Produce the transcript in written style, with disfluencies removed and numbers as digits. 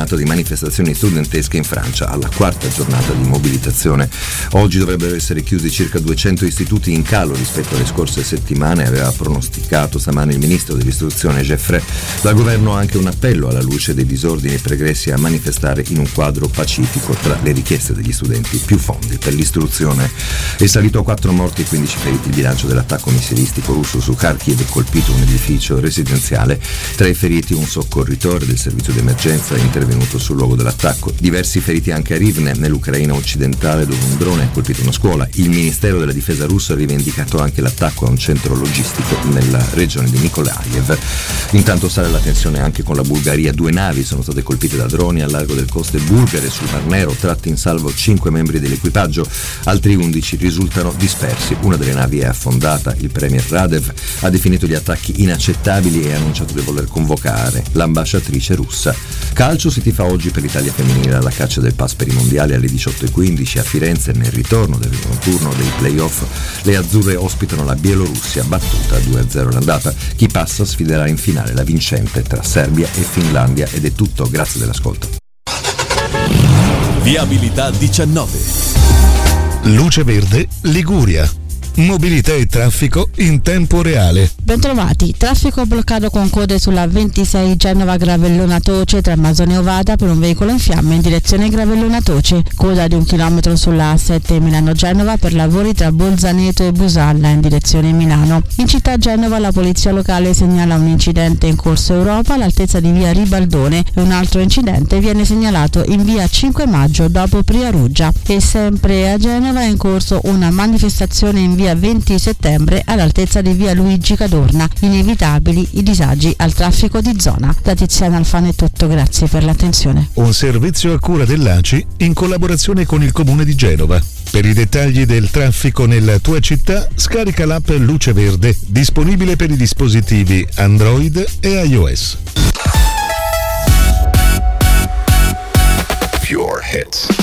giornata di manifestazioni studentesche in Francia, alla quarta giornata di mobilitazione. Oggi dovrebbero essere chiusi circa 200 istituti, in calo rispetto alle scorse settimane, aveva pronosticato stamane il ministro dell'istruzione Geoffrey. Dal governo anche un appello alla luce dei disordini pregressi a manifestare in un quadro pacifico. Tra le richieste degli studenti, più fondi per l'istruzione. È salito a 4 morti e 15 feriti il bilancio dell'attacco missilistico russo su Kharkiv, colpito un edificio residenziale. Tra i feriti un soccorritore del servizio d'emergenza è intervenuto sul luogo dell'attacco. Diversi feriti anche a Rivne, nell'Ucraina occidentale, dove un drone ha colpito una scuola. Il Ministero della Difesa russo ha rivendicato anche l'attacco a un centro logistico nella regione di Mykolaiv. Intanto sale la tensione anche con la Bulgaria. 2 navi sono state colpite da droni al largo delle coste bulgare. Sul Mar Nero, tratti in salvo 5 membri dell'equipaggio, altri 11 risultano dispersi. Una delle navi è affondata. Il premier Radev ha definito gli attacchi inaccettabili e ha annunciato di voler convocare l'ambasciatrice russa. Calcio, si tifa oggi per l'Italia femminile alla caccia del pass per i mondiali alle 18:15 a Firenze. Nel ritorno del primo turno dei play-off le azzurre ospitano la Bielorussia, battuta 2-0 l'andata. Chi passa sfiderà in finale la vincente tra Serbia e Finlandia. Ed è tutto, grazie dell'ascolto. Viabilità 19. Luce Verde Liguria. Mobilità e traffico in tempo reale. Bentrovati. Traffico bloccato con code sulla 26 Genova Gravellona Toce tra Masone e Ovada per un veicolo in fiamme in direzione Gravellona Toce. Coda di 1 chilometro sulla A7 Milano Genova per lavori tra Bolzaneto e Busalla in direzione Milano. In città Genova la polizia locale segnala un incidente in corso Europa all'altezza di via Ribaldone e un altro incidente viene segnalato in via 5 Maggio dopo Priaruggia. E sempre a Genova è in corso una manifestazione in via 20 settembre all'altezza di via Luigi Cadorna. Inevitabili i disagi al traffico di zona. Da Tiziana Alfano è tutto, grazie per l'attenzione. Un servizio a cura dell'ACI in collaborazione con il Comune di Genova. Per i dettagli del traffico nella tua città, scarica l'app Luce Verde, disponibile per i dispositivi Android e iOS. Pure Hits.